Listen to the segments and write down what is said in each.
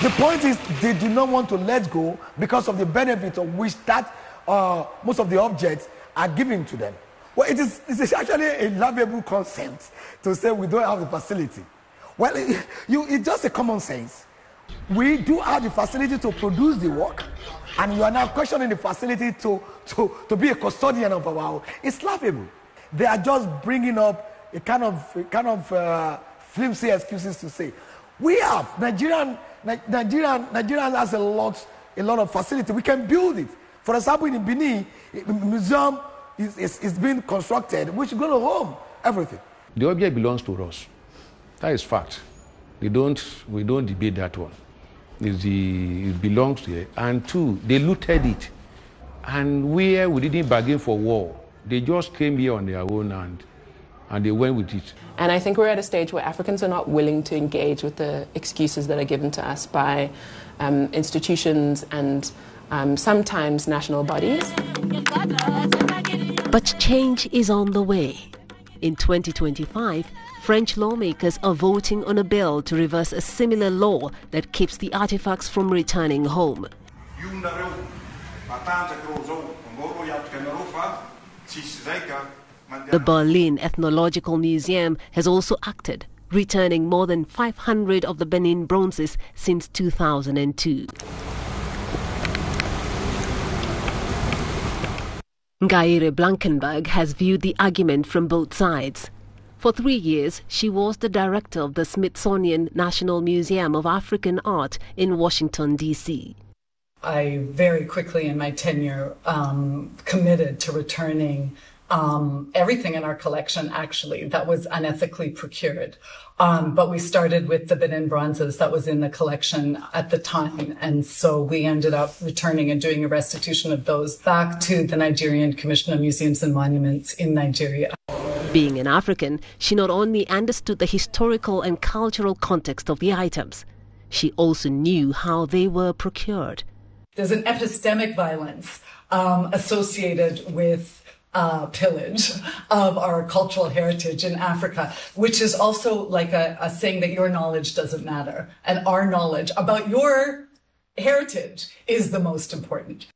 The point is, they do not want to let go because of the benefit of which that most of the objects are given to them. Well, it's actually a laughable concept to say we don't have the facility. Well, it's just a common sense. We do have the facility to produce the work, and you are now questioning the facility to be a custodian of our own. It's laughable. They are just bringing up a kind of flimsy excuses to say, we have Nigerian has a lot of facility. We can build it. For example, in Benin, a museum is being constructed, which is going to home everything. The object belongs to us. That is fact. We don't debate that one. It belongs here. And two, they looted it. And we didn't bargain for war. They just came here on their own and they went with it. And I think we're at a stage where Africans are not willing to engage with the excuses that are given to us by institutions and sometimes national bodies. But change is on the way. In 2025, French lawmakers are voting on a bill to reverse a similar law that keeps the artifacts from returning home. The Berlin Ethnological Museum has also acted, returning more than 500 of the Benin bronzes since 2002. Ngaire Blankenberg has viewed the argument from both sides. For 3 years, she was the director of the Smithsonian National Museum of African Art in Washington, D.C. I very quickly in my tenure committed to returning everything in our collection, actually, that was unethically procured. But we started with the Benin bronzes that was in the collection at the time. And so we ended up returning and doing a restitution of those back to the Nigerian Commission of Museums and Monuments in Nigeria. Being an African, she not only understood the historical and cultural context of the items, she also knew how they were procured. There's an epistemic violence associated with pillage of our cultural heritage in Africa, which is also like a saying that your knowledge doesn't matter and our knowledge about your heritage is the most important.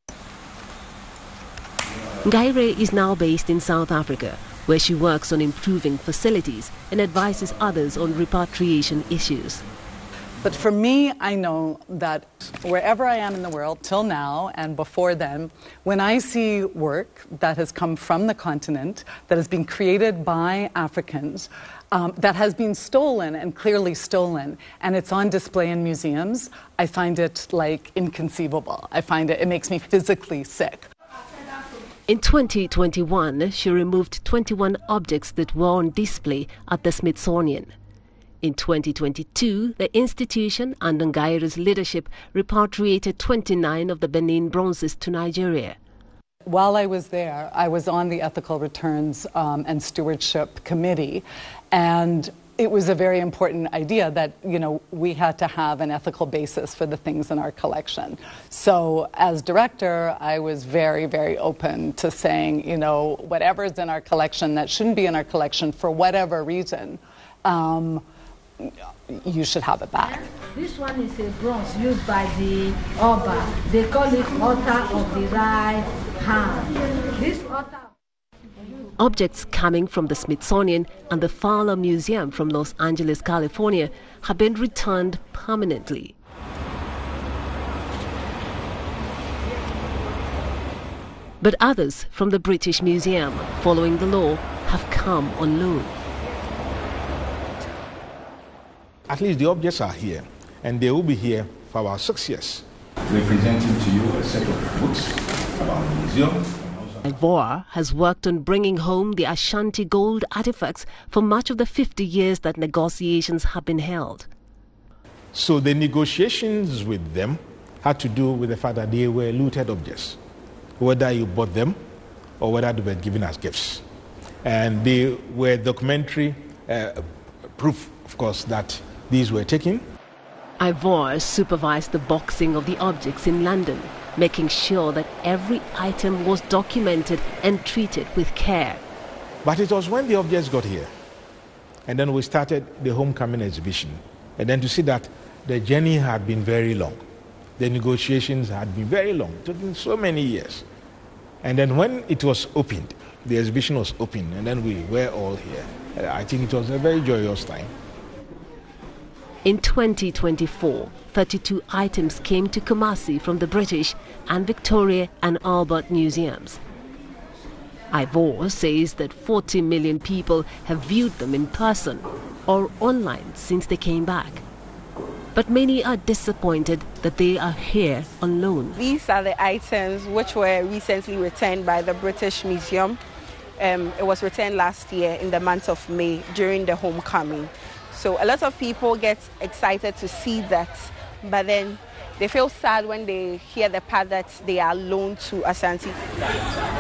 Ngaire is now based in South Africa, where she works on improving facilities and advises others on repatriation issues. But for me, I know that wherever I am in the world, till now and before then, when I see work that has come from the continent, that has been created by Africans, that has been stolen and clearly stolen, and it's on display in museums, I find it like inconceivable. I find it makes me physically sick. In 2021, she removed 21 objects that were on display at the Smithsonian. In 2022, the institution, under Ngaire's leadership, repatriated 29 of the Benin bronzes to Nigeria. While I was there, I was on the Ethical Returns and Stewardship Committee, and it was a very important idea that, we had to have an ethical basis for the things in our collection. So as director, I was very, very open to saying, whatever's in our collection that shouldn't be in our collection for whatever reason, you should have it back. This one is a bronze used by the Oba. They call it altar of the right hand. This altar. Objects coming from the Smithsonian and the Fowler Museum from Los Angeles, California, have been returned permanently. But others from the British Museum, following the law, have come on loan. At least the objects are here, and they will be here for about 6 years. We're presenting to you a set of books about the museum. Ivoire has worked on bringing home the Ashanti gold artifacts for much of the 50 years that negotiations have been held. So the negotiations with them had to do with the fact that they were looted objects, whether you bought them or whether they were given as gifts. And they were documentary proof, of course, that these were taken. Ivoire supervised the boxing of the objects in London, making sure that every item was documented and treated with care. But it was when the objects got here, and then we started the homecoming exhibition, and then to see that the journey had been very long. The negotiations had been very long, taking so many years. And then when it was opened, the exhibition was opened, and then we were all here. I think it was a very joyous time. In 2024, 32 items came to Kumasi from the British and Victoria and Albert museums. Ivor says that 40 million people have viewed them in person or online since they came back. But many are disappointed that they are here on loan. These are the items which were recently returned by the British Museum. It was returned last year in the month of May during the homecoming. So a lot of people get excited to see that, but then they feel sad when they hear the part that they are loaned to Ashanti.